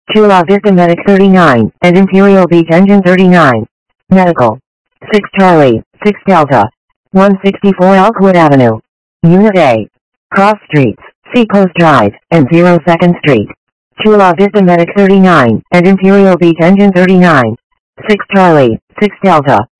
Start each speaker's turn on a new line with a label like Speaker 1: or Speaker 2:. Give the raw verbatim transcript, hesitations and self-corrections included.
Speaker 1: Chula Vista Medic thirty-nine, and Imperial Beach Engine thirty-nine. Medical. six Charlie, six Delta. one sixty-four Elkwood Avenue. Unit A. Cross Streets, Seacoast Drive, and zero second Street. Chula Vista Medic thirty-nine, and Imperial Beach Engine thirty-nine. six Charlie, six Delta.